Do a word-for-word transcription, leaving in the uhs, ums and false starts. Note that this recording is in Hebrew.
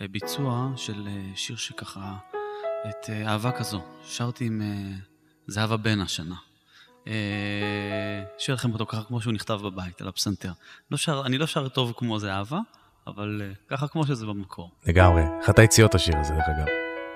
ביצוע של שיר שככה, את אהבה כזו. שרתי עם זהבה בן השנה. שיר לכם אותו ככה כמו שהוא נכתב בבית, על הפסנתר. לא שר, אני לא שר טוב כמו זהבה, אבל ככה כמו שזה במקור. לגמרי. אחת היציאות השיר הזה, דרך אגב.